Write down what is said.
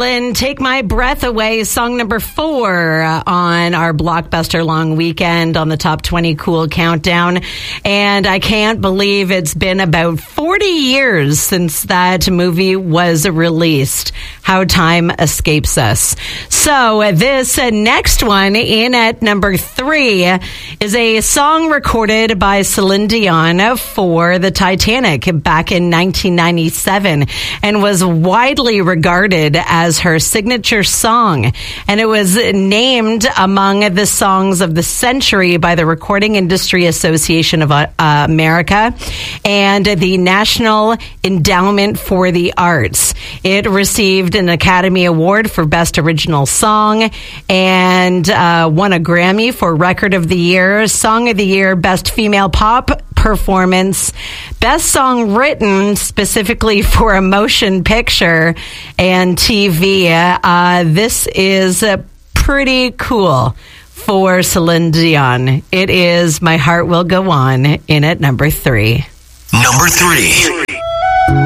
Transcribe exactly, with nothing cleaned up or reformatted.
Marilyn, Take My Breath Away, song number four on our Blockbuster long weekend on the Top twenty Cool Countdown. And I can't believe it's been about forty years since that movie was released. How time escapes us. So this next one in at number three is a song recorded by Celine Dion for the Titanic back in nineteen ninety-seven and was widely regarded as her signature song. And it was named among the songs of the century by the Recording Industry Association of uh, America and the National Endowment for the Arts. It received an Academy Award for Best Original Song and uh, won a Grammy for Record of the Year, Song of the Year, Best Female Pop Performance, Best Song Written specifically for a motion picture and T V. Uh, this is uh, pretty cool for Celine Dion. It is My Heart Will Go On in at number three. Number three.